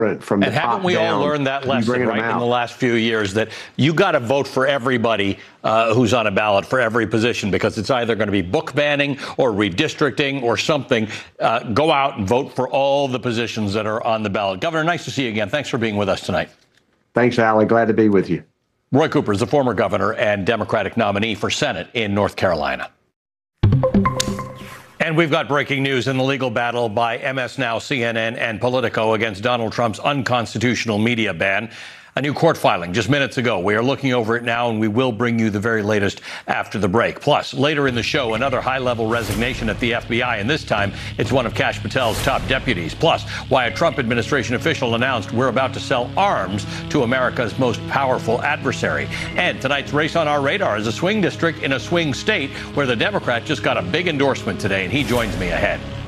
from the and haven't we all learned that lesson, right, in the last few years, that you got to vote for everybody who's on a ballot for every position, because it's either going to be book banning or redistricting or something. Go out and vote for all the positions that are on the ballot. Governor, nice to see you again. Thanks for being with us tonight. Thanks, Ali. Glad to be with you. Roy Cooper is the former governor and Democratic nominee for Senate in North Carolina. And we've got breaking news in the legal battle by MS Now, CNN, and Politico against Donald Trump's unconstitutional media ban. A new court filing just minutes ago. We are looking over it now, and we will bring you the very latest after the break. Plus, later in the show, another high-level resignation at the FBI, and this time it's one of Kash Patel's top deputies. Plus, why a Trump administration official announced we're about to sell arms to America's most powerful adversary. And tonight's Race on Our Radar is a swing district in a swing state where the Democrat just got a big endorsement today, and he joins me ahead.